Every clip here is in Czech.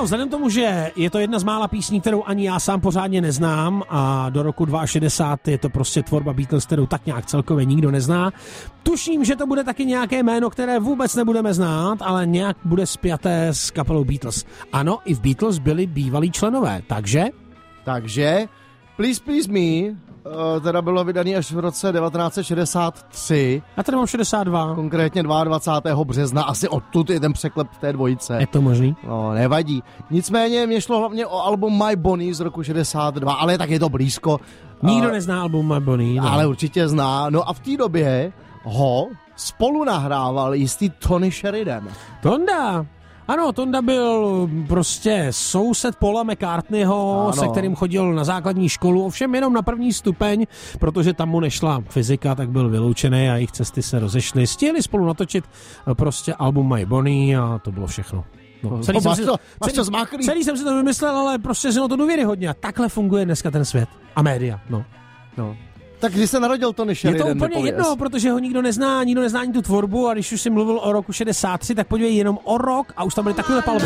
Ano, vzhledem tomu, že je to jedna z mála písní, kterou ani já sám pořádně neznám a do roku 62 je to prostě tvorba Beatles, kterou tak nějak celkově nikdo nezná. Tuším, že to bude taky nějaké jméno, které vůbec nebudeme znát, ale nějak bude spjaté s kapelou Beatles. Ano, i v Beatles byli bývalí členové, takže Please Please Me teda bylo vydaný až v roce 1963. Já tady mám 62. Konkrétně 22. března, asi odtud je ten překlep v té dvojice. Je to možný? No, nevadí. Nicméně mě šlo hlavně o album My Bonnie z roku 62, ale tak je to blízko. Nikdo nezná album My Bonnie. Ale určitě zná. No a v té době ho spolu nahrával jistý Tony Sheridan. Tonda! Ano, Tonda byl prostě soused Paula McCartneyho, ano, se kterým chodil na základní školu, ovšem jenom na první stupeň, protože tam mu nešla fyzika, tak byl vyloučený a jejich cesty se rozešly. Stihli spolu natočit prostě album My Bonnie a to bylo všechno. No, celý jsem si to vymyslel, ale prostě znělo to důvěryhodně a takhle funguje dneska ten svět a média. No. Tak když se narodil Tony Sheridan? Je to úplně jedno, protože ho nikdo nezná ani tu tvorbu a když už si mluvil o roku 63, tak podívej jenom o rok a už tam byly takové palby.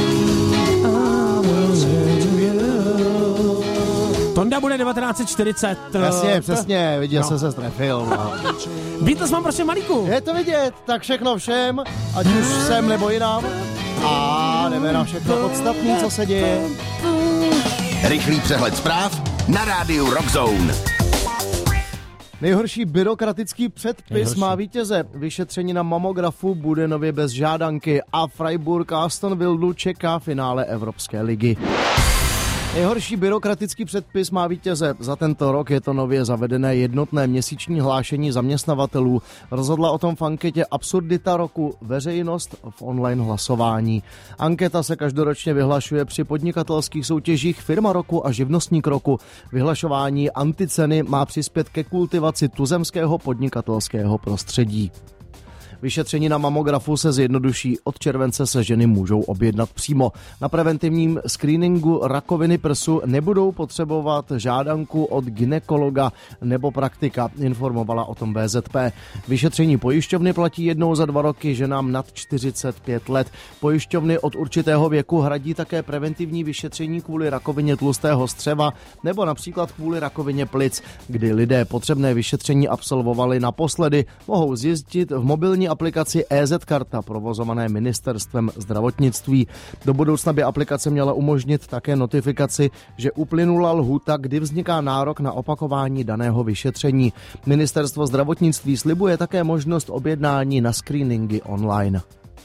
Tonda bude 1940. Jasně, přesně, viděl se strefil. No. Beatles mám prostě malíku. Je to vidět, tak všechno všem, ať už sem nebo jinam. A jdeme na všechno podstatný, co se děje. Rychlý přehled zpráv na rádiu Rock Zone. Nejhorší byrokratický předpis má vítěze. Vyšetření na mamografu bude nově bez žádanky a Freiburg a Aston Villa čeká finále Evropské ligy. Nejhorší byrokratický předpis má vítěze. Za tento rok je to nově zavedené jednotné měsíční hlášení zaměstnavatelů. Rozhodla o tom v anketě Absurdita roku veřejnost v online hlasování. Anketa se každoročně vyhlašuje při podnikatelských soutěžích Firma roku a Živnostník roku. Vyhlašování anticeny má přispět ke kultivaci tuzemského podnikatelského prostředí. Vyšetření na mamografu se zjednoduší. Od července se ženy můžou objednat přímo. Na preventivním screeningu rakoviny prsu nebudou potřebovat žádanku od gynekologa nebo praktika, informovala o tom VZP. Vyšetření pojišťovny platí jednou za 2 roky ženám nad 45 let. Pojišťovny od určitého věku hradí také preventivní vyšetření kvůli rakovině tlustého střeva nebo například kvůli rakovině plic. Kdy lidé potřebné vyšetření absolvovali naposledy, mohou zjistit v mobilní aplikaci EZ-karta, provozované ministerstvem zdravotnictví. Do budoucna by aplikace měla umožnit také notifikaci, že uplynula lhůta, kdy vzniká nárok na opakování daného vyšetření. Ministerstvo zdravotnictví slibuje také možnost objednání na screeningy online.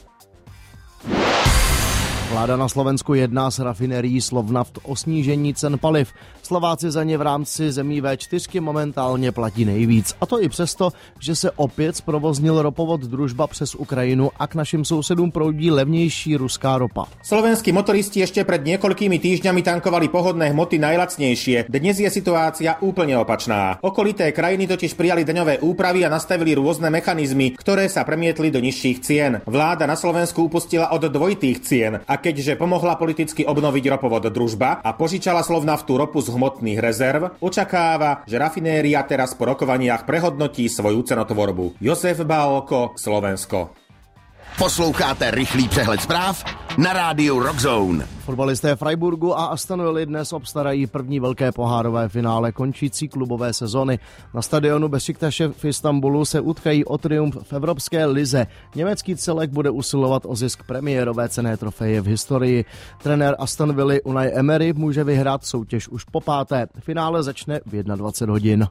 Vláda na Slovensku jedná s rafinerií Slovnaft o snížení cen paliv. Slováci za ně v rámci zemí V4 momentálně platí nejvíc. A to i přesto, že se opět zprovoznil ropovod Družba přes Ukrajinu a k našim sousedům proudí levnější ruská ropa. Slovenskí motoristi ešte pred niekoľkými týždňami tankovali pohodné hmoty najlacnejšie. Dnes je situácia úplne opačná. Okolité krajiny totiž prijali daňové úpravy a nastavili rôzne mechanizmy, ktoré sa premietli do nižších cien. Vláda na Slovensku upustila od dvojitých cien a keďže pomohla politicky obnoviť ropovod Družba a požičala Slovnaftu ropu z hmotných rezerv, očakáva, že rafinéria teraz po rokovaniach prehodnotí svoju cenotvorbu. Josef Bálko, Slovensko. Posloucháte rychlý přehled zpráv na rádiu Rock Zone. Fotbalisté Freiburgu a Aston Villa dnes obstarají první velké pohárové finále končící klubové sezony. Na stadionu Beşiktaše v Istanbulu se utkají o triumf v Evropské lize. Německý celek bude usilovat o zisk premiérové cenné trofeje v historii. Trenér Aston Villa Unai Emery může vyhrát soutěž už po 5. Finále začne v 21 hodin.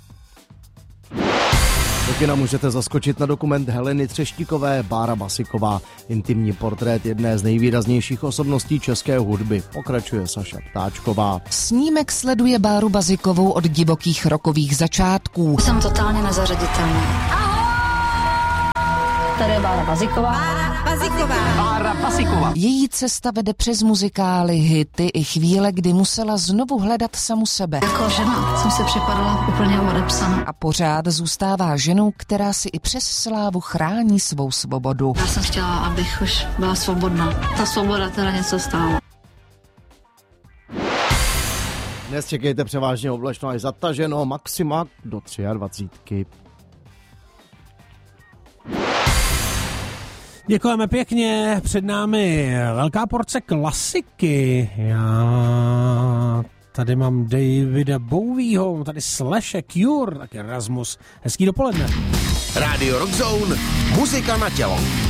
Do kina můžete zaskočit na dokument Heleny Třeštíkové Bára Basiková. Intimní portrét jedné z nejvýraznějších osobností české hudby. Pokračuje Saša Ptáčková. Snímek sleduje Báru Basikovou od divokých rokových začátků. Jsem totálně nezařaditelná. Tady je Bára Basiková. Bára Basiková. Její cesta vede přes muzikály, hity i chvíle, kdy musela znovu hledat samu sebe. Jako žena jsem se připadala úplně odepsaná. A pořád zůstává ženou, která si i přes slávu chrání svou svobodu. Já jsem chtěla, abych už byla svobodná. Ta svoboda teda něco stála. Dnes čekejte převážně oblačno až zataženo, maxima do 23. Děkujeme pěkně, před námi velká porce klasiky. Já tady mám Davida Bowieho, tady Slash, Cure, tak Erasmus. Hezký dopoledne. Radio Rock Zone, muzika na tělo.